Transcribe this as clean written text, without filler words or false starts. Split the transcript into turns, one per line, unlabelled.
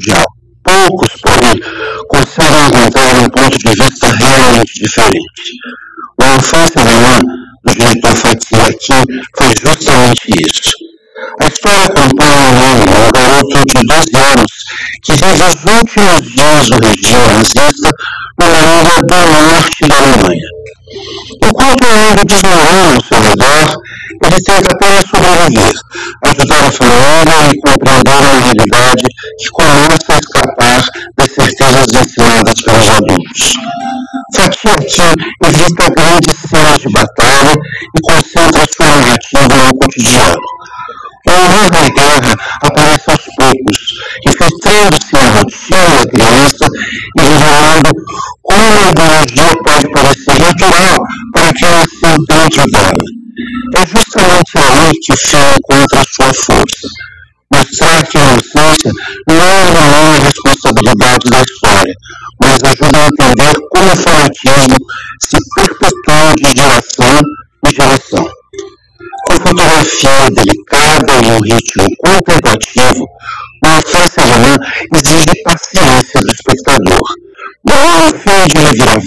mundial. Poucos, porém, conseguem encontrar um ponto de vista realmente diferente. O Alface Alemã, do diretor Fatih aqui, faz justamente isso. A história acompanha um garoto de 12 anos que vive os últimos dias do regime nazista numa ilha do norte da Alemanha. Enquanto o mundo desmorona ao seu redor, ele tenta apenas sobreviver, ajudar a família e compreender uma realidade que começa a escapar das certezas ensinadas pelos adultos. Fatih aqui evita grandes cenas de batalha e concentra sua narrativa no cotidiano. O horror da guerra aparece aos poucos, infiltrando-se na rotina da criança e revelando como a ideologia pode parecer natural para quem nasceu dentro dela. É justamente aí que o filme encontra sua força. Mostrar que a inocência não é uma maior responsabilidade da história, mas ajuda a entender como o fanatismo se perpetua de geração em geração. Com fotografia delicada e um ritmo contemplativo, o Alface Alemã exige paciência do espectador. Não é um filme de reviravolta,